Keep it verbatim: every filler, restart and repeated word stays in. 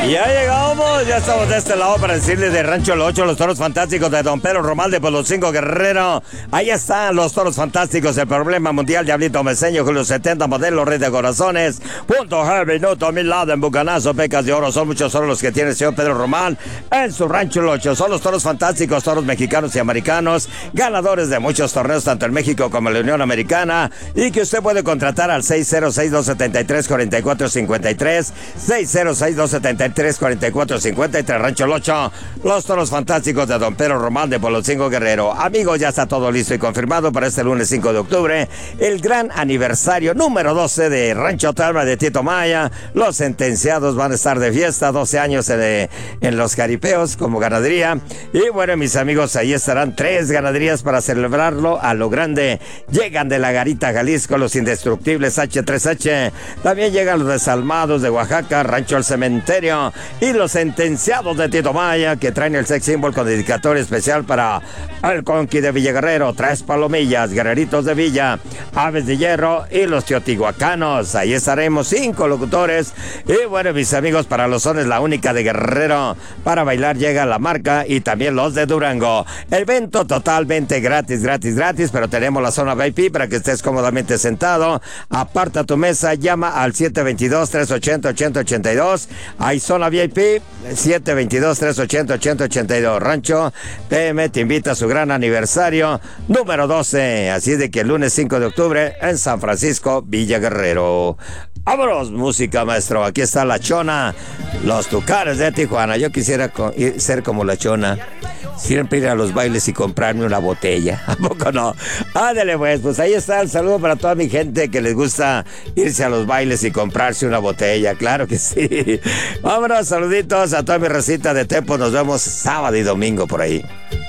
Ya llegamos, ya estamos de este lado para decirles de Rancho El Ocho, los toros fantásticos de Don Pedro Román de Poloncinco Guerrero. Ahí están los toros fantásticos, el problema mundial, Diablito Meseño, Julio setenta, Modelo, Rey de Corazones, Punto G, Minuto, Mil Lado, en Bucanazo, Pecas de Oro. Son muchos toros los que tiene el señor Pedro Román en su Rancho El Ocho. Son los toros fantásticos, toros mexicanos y americanos, ganadores de muchos torneos, tanto en México como en la Unión Americana, y que usted puede contratar al seis cero seis, dos siete tres, cuatro cuatro cinco tres, seis cero seis, dos siete tres, cuatro cuatro cinco tres, Rancho El Ocho, los toros fantásticos de Don Pedro Román de Poloncinco Guerrero. Amigos, ya está todo listo y confirmado para este lunes cinco de octubre, el gran aniversario número doce de Rancho Talma de Tito Maya. Los sentenciados van a estar de fiesta, doce años en, en los Jaripeos como ganadería. Y bueno, mis amigos, ahí estarán tres ganaderías para celebrarlo a lo grande. Llegan de La Garita, Jalisco, los indestructibles H tres H. También llegan los desalmados de Oaxaca, Rancho El Cementerio, y los sentenciados de Tito Maya, que traen el sex symbol con dedicatoria especial para el Conqui de Villaguerrero, Tres Palomillas, Guerreritos de Villa, Aves de Hierro y los Teotihuacanos. Ahí estaremos cinco locutores. Y bueno, mis amigos, para los sones La Única de Guerrero, para bailar llega La Marca y también los de Durango. Evento totalmente gratis, gratis, gratis, pero tenemos la zona V I P para que estés cómodamente sentado. Aparta tu mesa, llama al siete dos dos, tres ocho cero, ocho cero ocho dos. Hay zona V I P, siete dos dos, tres ocho cero, ocho cero ocho dos. Rancho P M te invita a su gran aniversario número doce. Así de que el lunes cinco de octubre en San Francisco, Villa Guerrero. ¡Vámonos! Música, maestro. Aquí está La Chona, los Tucanes de Tijuana. Yo quisiera co- ser como La Chona. Siempre ir a los bailes y comprarme una botella. ¿A poco no? Ándale, pues, pues ahí está el saludo para toda mi gente que les gusta irse a los bailes y comprarse una botella. Claro que sí. Vámonos, saluditos a toda mi recita de Tempo. Nos vemos sábado y domingo por ahí.